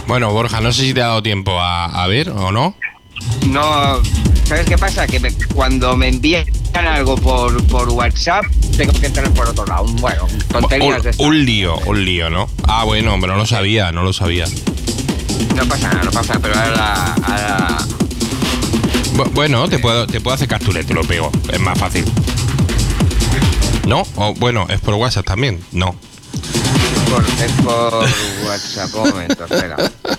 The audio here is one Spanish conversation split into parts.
Bueno, Borja, no sé si te ha dado tiempo a ver o no. No, ¿sabes qué pasa? Que cuando me envían algo por WhatsApp, tengo que entrar por otro lado. Bueno, tonterías de estas. Un lío, ¿no? Ah, bueno, pero no lo sabía. No pasa nada, pero ahora... Bueno, te puedo hacer captura y te lo pego. Es más fácil. ¿No? O bueno, es por WhatsApp también. No. Es por WhatsApp, un momento, espera.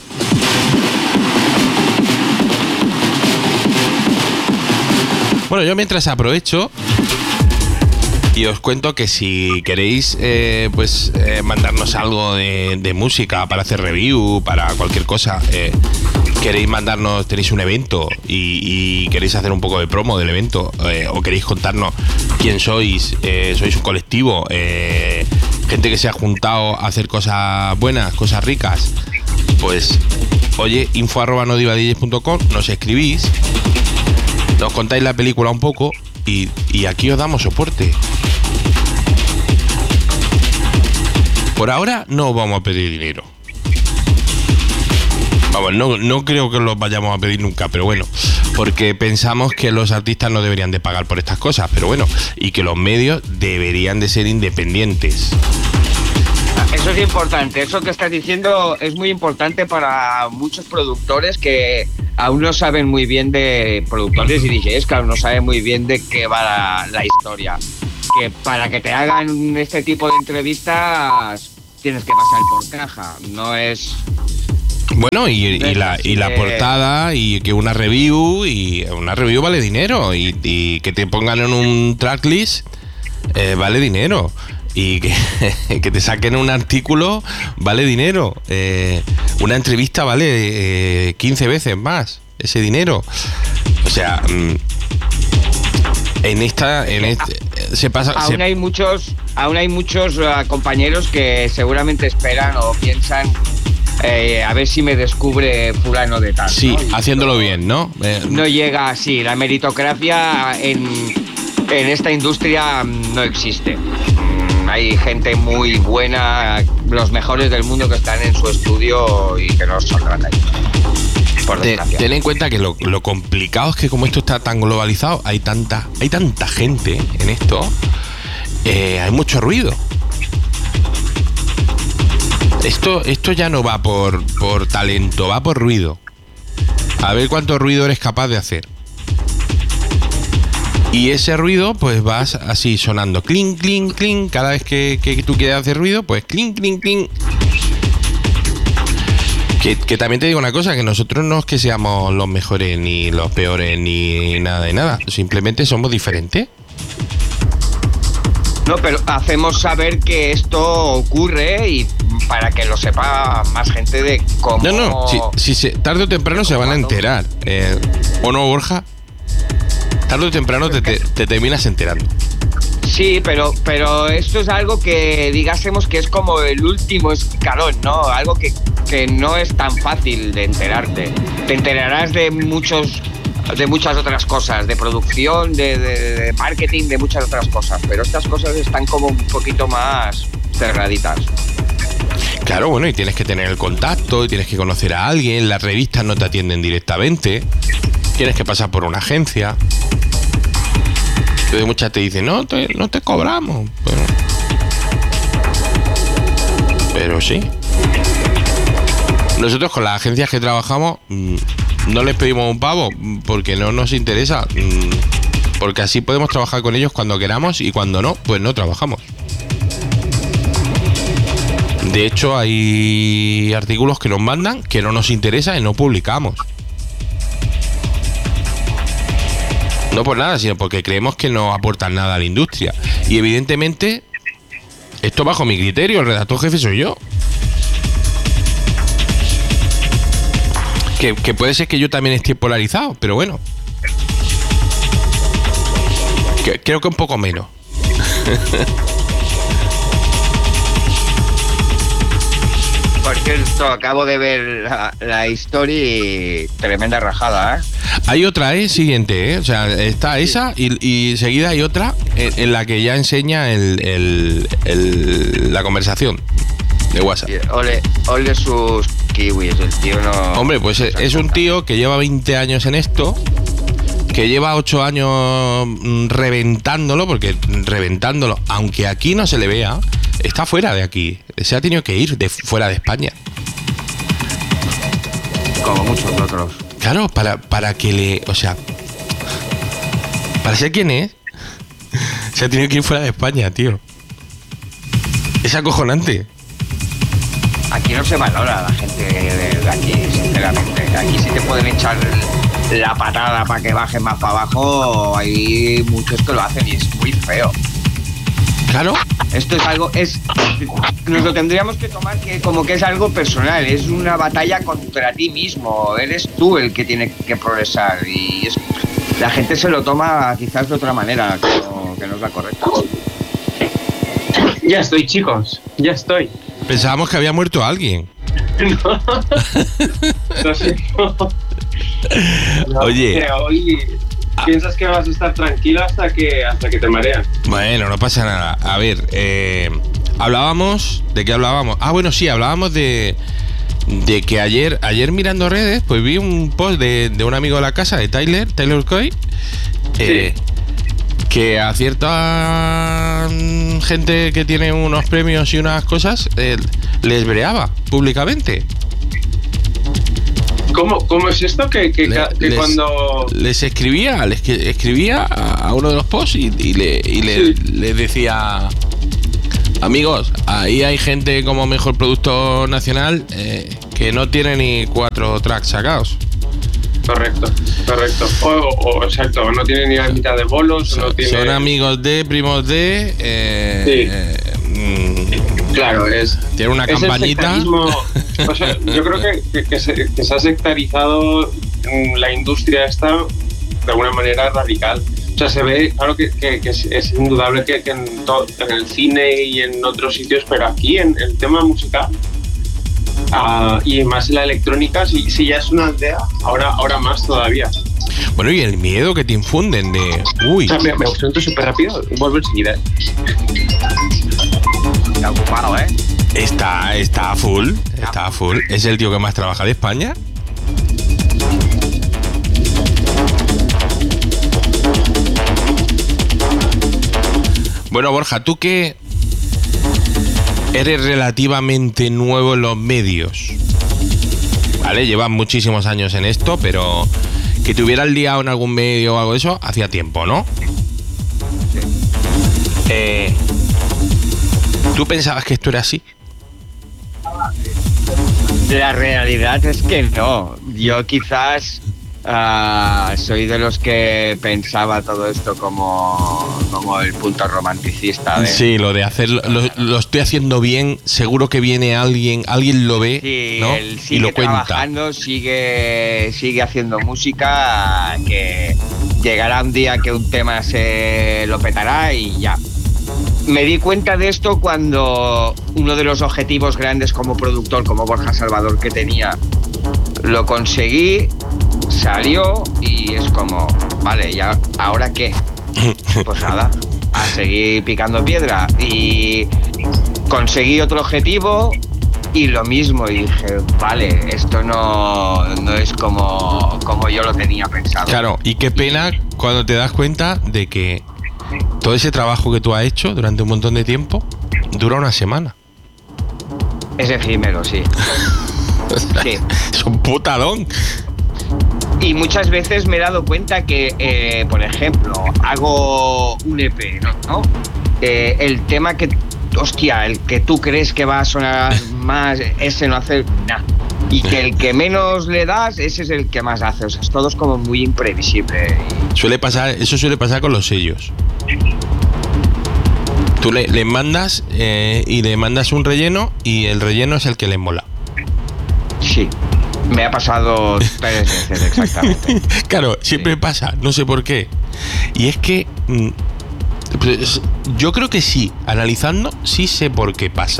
Bueno, yo mientras aprovecho y os cuento que si queréis mandarnos algo de música para hacer review, para cualquier cosa, queréis mandarnos, tenéis un evento y queréis hacer un poco de promo del evento, o queréis contarnos quién sois, sois un colectivo, gente que se ha juntado a hacer cosas buenas, cosas ricas, pues oye, info@nodivadjs.com, nos escribís, nos contáis la película un poco y aquí os damos soporte. Por ahora no os vamos a pedir dinero. Vamos, no creo que los vayamos a pedir nunca, pero bueno, porque pensamos que los artistas no deberían de pagar por estas cosas, pero bueno, y que los medios deberían de ser independientes. Eso es importante, eso que estás diciendo es muy importante para muchos productores que aún no saben muy bien de productores y DJs, que aún no saben muy bien de qué va la historia. Que para que te hagan este tipo de entrevistas tienes que pasar por caja, no es... Bueno, y la portada y que una review vale dinero y que te pongan en un tracklist vale dinero. Y que te saquen un artículo vale dinero. Una entrevista vale 15 veces más ese dinero. O sea, se pasa. Aún hay muchos compañeros que seguramente esperan o piensan a ver si me descubre fulano de tal. Sí, ¿no? haciéndolo bien, ¿no? No llega así. La meritocracia en esta industria no existe. Hay gente muy buena, los mejores del mundo que están en su estudio y que no saldrán ahí. Por desgracia. Ten en cuenta que lo complicado es que como esto está tan globalizado, hay tanta gente en esto, hay mucho ruido. Esto ya no va por talento, va por ruido. A ver cuánto ruido eres capaz de hacer. Y ese ruido, pues vas así sonando, clink, clink, clink. Cada vez que tú quieres hacer ruido, pues clink, clink, clink. Que también te digo una cosa, que nosotros no es que seamos los mejores ni los peores ni nada de nada. Simplemente somos diferentes. No, pero hacemos saber que esto ocurre y para que lo sepa más gente de cómo... No, si tarde o temprano se van a enterar. ¿O no, Borja? Tarde o temprano te terminas enterando. Sí, pero esto es algo que digásemos que es como el último escalón, ¿no? Algo que no es tan fácil de enterarte. Te enterarás de muchas otras cosas, de producción, de marketing, de muchas otras cosas, pero estas cosas están como un poquito más cerraditas. Claro, bueno, y tienes que tener el contacto, y tienes que conocer a alguien, las revistas no te atienden directamente, tienes que pasar por una agencia. Entonces muchas te dicen, no te cobramos. Pero sí. Nosotros con las agencias que trabajamos no les pedimos un pavo porque no nos interesa. Porque así podemos trabajar con ellos cuando queramos y cuando no, pues no trabajamos. De hecho, hay artículos que nos mandan que no nos interesa y no publicamos. No por nada, sino porque creemos que no aportan nada a la industria. Y evidentemente, esto bajo mi criterio, el redactor jefe soy yo. Que puede ser que yo también esté polarizado, pero bueno. Creo que un poco menos. Por cierto, acabo de ver la historia y tremenda rajada, ¿eh? Hay otra, siguiente, O sea, está esa y seguida hay otra en la que ya enseña la conversación. de WhatsApp. Ole sus kiwis, el tío no... Hombre, pues es un tío que lleva 20 años en esto, que lleva 8 años reventándolo, porque reventándolo, aunque aquí no se le vea, está fuera de aquí. Se ha tenido que ir de fuera de España. Como muchos otros. Claro, para que le... O sea, para ser quien es, se ha tenido que ir fuera de España, tío. Es acojonante. Aquí no se valora la gente de aquí, sinceramente. Aquí sí te pueden echar la patada para que bajes más para abajo. Hay muchos que lo hacen y es muy feo. Claro. Esto es algo, nos lo tendríamos que tomar que como que es algo personal, es una batalla contra ti mismo, eres tú el que tiene que progresar y la gente se lo toma quizás de otra manera, que no es la correcta. Ya estoy, chicos, ya estoy. Pensábamos que había muerto alguien. No. Lo siento. No, Oye. Hoy piensas que vas a estar tranquilo hasta que te marean. Bueno, no pasa nada. A ver, hablábamos... ¿De qué hablábamos? Ah, bueno, sí, hablábamos de que ayer mirando redes, pues vi un post de un amigo de la casa, de Tyler Coy, Sí. que a cierta gente que tiene unos premios y unas cosas, les breaba públicamente. ¿Cómo es esto? Que cuando... Les escribía a uno de los posts y les decía: amigos, ahí hay gente como mejor producto nacional que no tiene ni 4 tracks sacados. Correcto. O exacto, no tiene ni la mitad de bolos. No tiene... Son amigos de, primos de... Claro, tiene una es campañita. O sea, yo creo que se ha sectarizado la industria esta de alguna manera radical. O sea, se ve, claro que es indudable que en el cine y en otros sitios, pero aquí en el tema musical y más en la electrónica, si ya es una aldea, ahora más todavía. Bueno, y el miedo que te infunden de... Uy. O sea, me gustó súper rápido y vuelvo enseguida. Está ocupado, ¿eh? Está a full. Es el tío que más trabaja de España. Bueno, Borja, tú que eres relativamente nuevo en los medios, ¿vale? Llevas muchísimos años en esto, pero que te hubieras liado en algún medio o algo de eso, hacía tiempo, ¿no? Sí. ¿Tú pensabas que esto era así? La realidad es que no. Yo quizás soy de los que pensaba todo esto como el punto romanticista de... Sí, lo de hacer lo estoy haciendo bien, seguro que viene alguien lo ve, sí, ¿no? él sigue Y lo cuenta. trabajando, sigue haciendo música, que llegará un día que un tema se lo petará y ya. Me di cuenta de esto cuando uno de los objetivos grandes como productor, como Borja Salvador, que tenía, lo conseguí, salió y es como, vale, ¿ya ahora qué? Pues nada, a seguir picando piedra. Y conseguí otro objetivo y lo mismo. Y dije, vale, esto no es como yo lo tenía pensado. Claro, y qué pena cuando te das cuenta de que todo ese trabajo que tú has hecho durante un montón de tiempo dura una semana. Es efímero, sí. Sí. Es un putadón. Y muchas veces me he dado cuenta que, por ejemplo, hago un EP, ¿no? El tema que, hostia, el que tú crees que va a sonar más, ese no hace nada. Y que el que menos le das, ese es el que más hace. O sea, es todo es como muy imprevisible. Eso suele pasar con los sellos. Tú le mandas y le mandas un relleno y el relleno es el que le mola. Sí, me ha pasado 3 veces exactamente. Claro, siempre pasa, no sé por qué. Y es que pues, yo creo que sí, analizando, sí sé por qué pasa.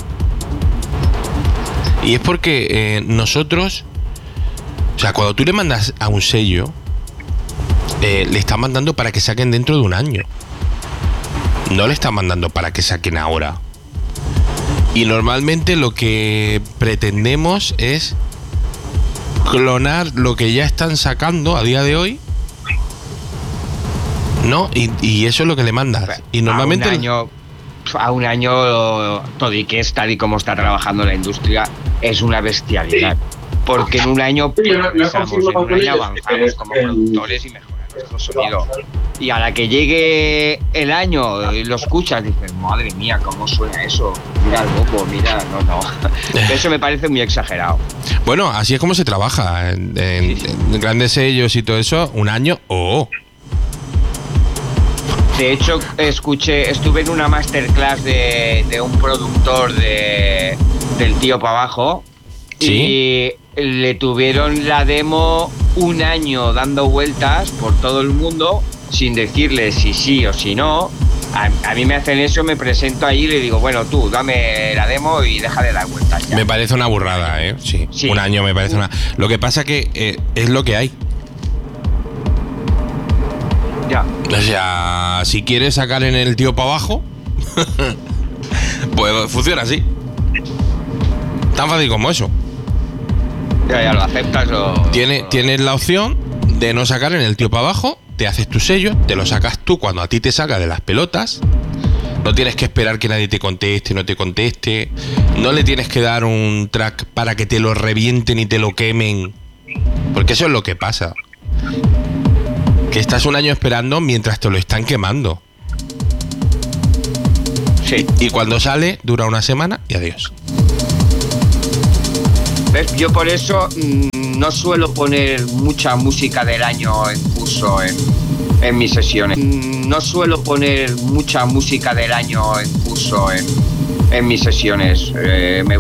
Y es porque nosotros, o sea, cuando tú le mandas a un sello, le estás mandando para que saquen dentro de un año. No le estás mandando para que saquen ahora. Y normalmente lo que pretendemos es clonar lo que ya están sacando a día de hoy, ¿no? Y eso es lo que le mandas. Y normalmente a un año todo y que es tal y como está trabajando la industria es una bestialidad. Porque en un año avanzamos como productores y mejoramos nuestro sonido. Y a la que llegue el año y lo escuchas, dices, madre mía, ¿cómo suena eso? Mira el bombo, mira, no. Eso me parece muy exagerado. Bueno, así es como se trabaja en grandes sellos y todo eso, un año De hecho, estuve en una masterclass de un productor del Tío Pa' Abajo. ¿Sí? Y le tuvieron la demo un año dando vueltas por todo el mundo sin decirle si sí o si no. A mí me hacen eso, me presento allí y le digo, bueno, tú, dame la demo y deja de dar vueltas ya. Me parece una burrada, ¿eh? Sí. Un año me parece una... Lo que pasa que es lo que hay. Ya. O sea, si quieres sacar en el Tío Pa' Abajo, pues funciona así. Tan fácil como eso. Ya lo aceptas o... Tienes la opción de no sacar en el Tío Pa' Abajo, te haces tu sello, te lo sacas tú cuando a ti te saca de las pelotas. No tienes que esperar que nadie te conteste, no te conteste. No le tienes que dar un track para que te lo revienten y te lo quemen. Porque eso es lo que pasa. Que estás un año esperando mientras te lo están quemando. Sí. Y cuando sale, dura una semana y adiós. ¿Ves? Yo por eso no suelo poner mucha música del año en curso en mis sesiones. No suelo poner mucha música del año en curso en mis sesiones. Me